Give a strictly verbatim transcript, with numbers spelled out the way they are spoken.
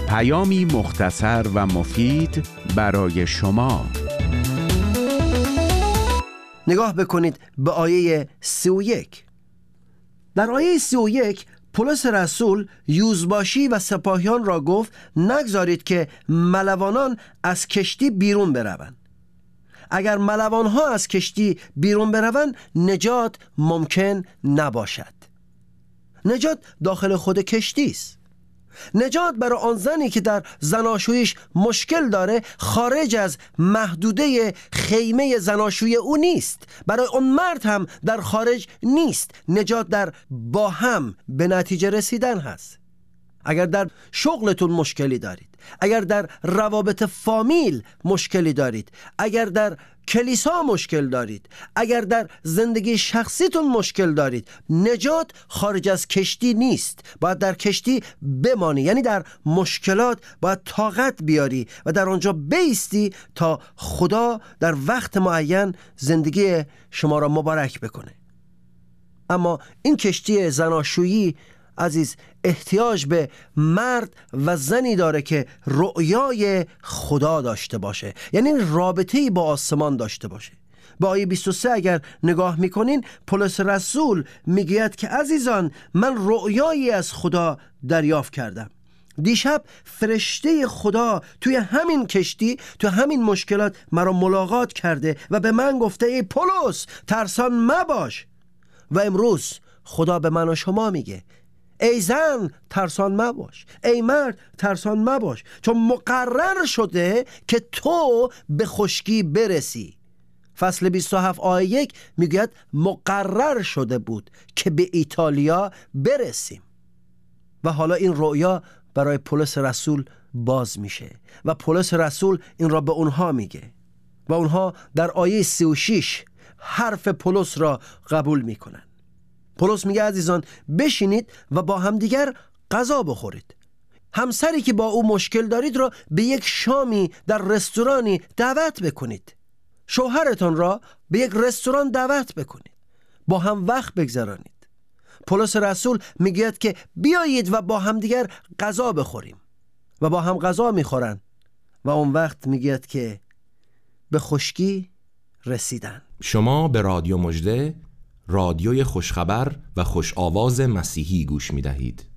پیامی مختصر و مفید برای شما. نگاه بکنید به آیه سی و یک. در آیه سی و یک پولس رسول یوزباشی و سپاهیان را گفت نگذارید که ملوانان از کشتی بیرون بروند. اگر ملوانها از کشتی بیرون بروند نجات ممکن نباشد. نجات داخل خود کشتی است. نجات برای آن زنی که در زناشوییش مشکل داره خارج از محدوده خیمه زناشویی او نیست. برای اون مرد هم در خارج نیست. نجات در با هم به نتیجه رسیدن هست. اگر در شغلتون مشکلی دارید، اگر در روابط فامیل مشکلی دارید، اگر در کلیسا مشکل دارید، اگر در زندگی شخصیتون مشکل دارید، نجات خارج از کشتی نیست. باید در کشتی بمانی، یعنی در مشکلات باید طاقت بیاری و در آنجا بایستی تا خدا در وقت معین زندگی شما را مبارک بکنه. اما این کشتی زناشویی عزیز احتیاج به مرد و زنی داره که رؤیای خدا داشته باشه، یعنی رابطه‌ای با آسمان داشته باشه. با آیه بیست و سه اگر نگاه میکنین پولس رسول میگوید که عزیزان من رؤیایی از خدا دریافت کردم. دیشب فرشته خدا توی همین کشتی، توی همین مشکلات مرا ملاقات کرده و به من گفته ای پولس ترسان مباش. و امروز خدا به من و شما میگه ای زن ترسان مباش، ای مرد ترسان مباش، چون مقرر شده که تو به خشکی برسی. فصل بیست و هفت آیه یک میگوید مقرر شده بود که به ایتالیا برسیم. و حالا این رؤیا برای پولس رسول باز میشه و پولس رسول این را به اونها میگه و اونها در آیه سی و شش حرف پولس را قبول میکنن. پولس میگه عزیزان بشینید و با همدیگر غذا بخورید. همسری که با او مشکل دارید را به یک شامی در رستورانی دعوت بکنید. شوهرتان را به یک رستوران دعوت بکنید. با هم وقت بگذرانید. پولس رسول میگه که بیایید و با همدیگر غذا بخوریم و با هم غذا میخورن و اون وقت میگه که به خشکی رسیدن. شما به رادیو مژده، رادیوی خوشخبر و خوش آواز مسیحی گوش می دهید.